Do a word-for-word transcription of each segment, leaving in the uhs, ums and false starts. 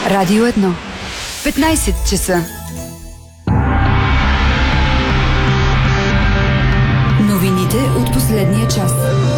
Радио едно. петнайсет часа. Новините от последния час.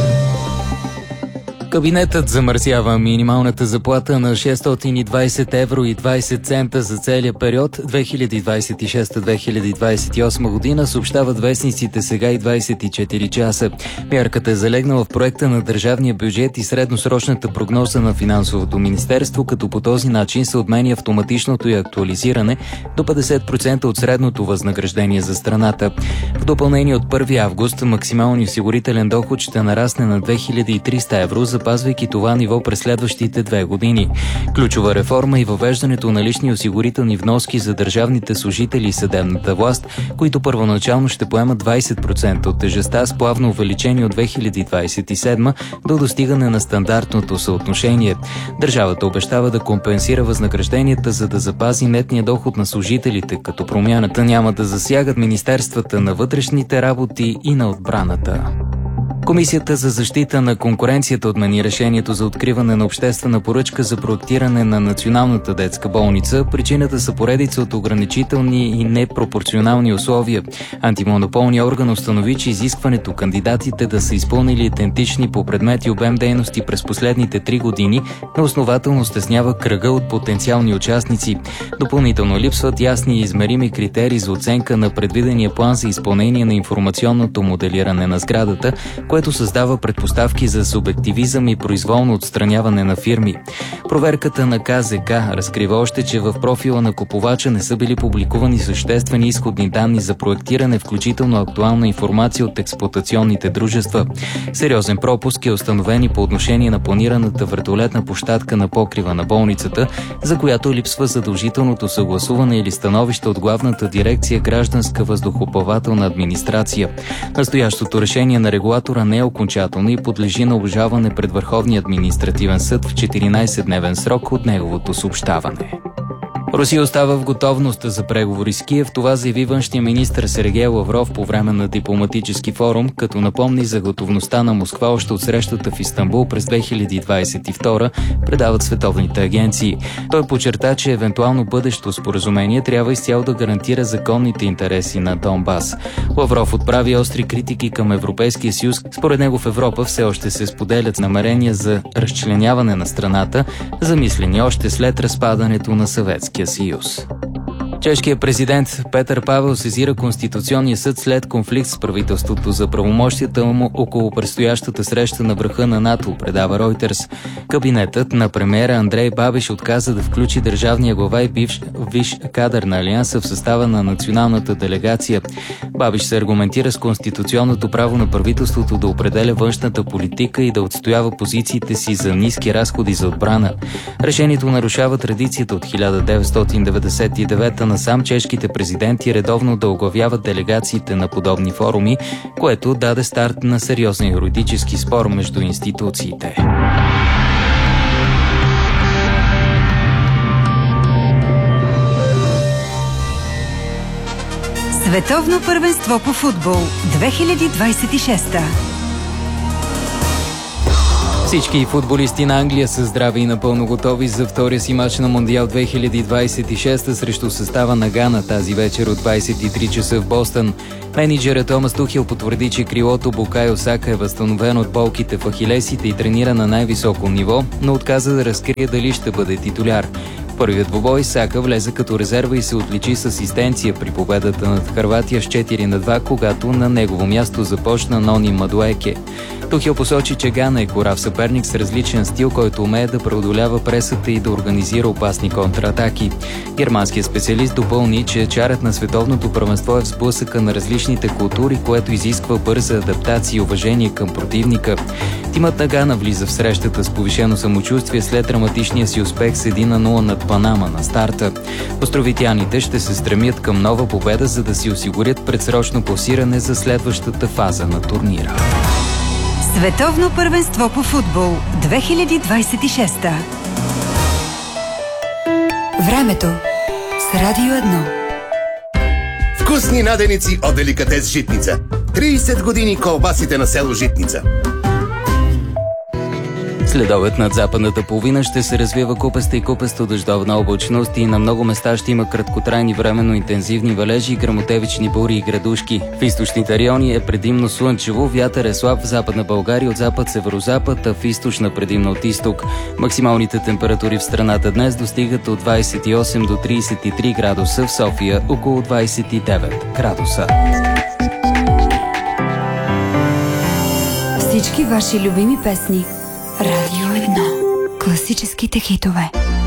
Кабинетът замърсява минималната заплата на шестстотин и двайсет евро и двайсет цента за целия период две хиляди двайсет и шеста - две хиляди двайсет и осма година, съобщават вестниците Сега и двайсет и четири часа. Мярката е залегнала в проекта на държавния бюджет и средносрочната прогноза на Финансовото министерство, като по този начин се отменя автоматичното и актуализиране до петдесет процента от средното възнаграждение за страната. В допълнение от първи август максималният осигурителен доход ще нарасне на две хиляди и триста евро, запазвайки това ниво през следващите две години. Ключова реформа и въвеждането на лични осигурителни вноски за държавните служители и съдебната власт, които първоначално ще поемат двайсет процента от тежестта с плавно увеличение от две хиляди двайсет и седма до достигане на стандартното съотношение. Държавата обещава да компенсира възнагражденията, за да запази нетния доход на служителите, като промяната няма да засягат министерствата на вътрешните работи и на отбраната. Комисията за защита на конкуренцията отмени решението за откриване на обществена поръчка за проектиране на Националната детска болница. Причината са поредица от ограничителни и непропорционални условия. Антимонополният орган установи, че изискването кандидатите да са изпълнили идентични по предмет и обем дейности през последните три години неоснователно стеснява кръга от потенциални участници. Допълнително липсват ясни и измерими критерии за оценка на предвидения план за изпълнение на информационното моделиране на сградата, което създава предпоставки за субективизъм и произволно отстраняване на фирми. Проверката на Ка Зе Ка разкрива още, че в профила на купувача не са били публикувани съществени изходни данни за проектиране, включително актуална информация от експлоатационните дружества. Сериозен пропуск е установен и по отношение на планираната вертолетна площадка на покрива на болницата, за която липсва задължителното съгласуване или становище от Главната дирекция Гражданска въздухоплавателна администрация. Настоящото решение на регулатора не е окончателно и подлежи на обжалване пред Върховния административен съд в четиринайсетдневен срок от неговото съобщаване. Русия остава в готовност за преговори с Киев. Това заяви външния министър Сергей Лавров по време на дипломатически форум, като напомни за готовността на Москва още от срещата в Истанбул през две хиляди двайсет и втора, предават световните агенции. Той подчерта, че евентуално бъдещо споразумение трябва изцяло да гарантира законните интереси на Донбас. Лавров отправи остри критики към Европейския съюз. Според него в Европа все още се споделят намерения за разчленяване на страната, замислени още след разпадането на Съветския съюз. Чешкият президент Петър Павел сезира Конституционния съд след конфликт с правителството за правомощията му около предстоящата среща на върха на НАТО, предава Ройтерс. Кабинетът на премиера Андрей Бабиш отказа да включи държавния глава и бивш висш кадър на Алианса в състава на националната делегация. Бабиш се аргументира с конституционното право на правителството да определя външната политика и да отстоява позициите си за ниски разходи за отбрана. Решението нарушава традицията от хиляда деветстотин деветдесет и девета насам чешките президенти редовно да оглавяват делегациите на подобни форуми, което даде старт на сериозен юридически спор между институциите. Световно първенство по футбол две хиляди двайсет и шеста. Всички футболисти на Англия са здрави и напълно готови за втория си мач на Мондиал две хиляди двайсет и шеста срещу състава на Гана тази вечер от двайсет и три часа в Бостън. Мениджърът Томас Тухел потвърди, че крилото Букайо Сака е възстановен от болките в ахилесите и тренира на най-високо ниво, но отказа да разкрие дали ще бъде титуляр. Първият двубой Сака влезе като резерва и се отличи с асистенция при победата над Хърватия с четири на два, когато на негово място започна Нони Мадуеке. Тухел посочи, че Гана е корав съперник с различен стил, който умее да преодолява пресата и да организира опасни контратаки. Германският специалист допълни, че чарът на световното първенство е в сблъсъка на различните култури, което изисква бърза адаптация и уважение към противника. Тимът на Гана влиза в срещата с повишено самочувствие след драматичния си успех с едно на нула над Панама на старта. Островитяните ще се стремят към нова победа, за да си осигурят предсрочно класиране за следващата фаза на турнира. Световно първенство по футбол две хиляди двайсет и шеста. Времето с Радио едно. Вкусни наденици от Деликатес Житница. трийсет години колбасите на село Житница. Следобед над западната половина ще се развива купеста и купесто дъждовна облачност и на много места ще има краткотрайни временно интензивни валежи, гръмотевични бури и градушки. В източните райони е предимно слънчево, вятър е слаб в Западна България от запад-северозапад, а в източна предимно от изток. Максималните температури в страната днес достигат от двадесет и осем до тридесет и три градуса, в София около двадесет и девет градуса. Всички ваши любими песни. Радио едно. Класическите хитове.